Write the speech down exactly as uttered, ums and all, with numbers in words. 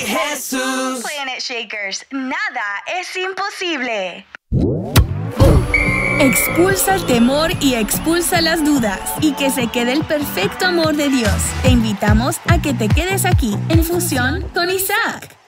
Jesús. Planet Shakers, nada es imposible. Expulsa el temor y expulsa las dudas. Y que se quede el perfecto amor de Dios. Te invitamos a que te quedes aquí en Fusión con Isaac.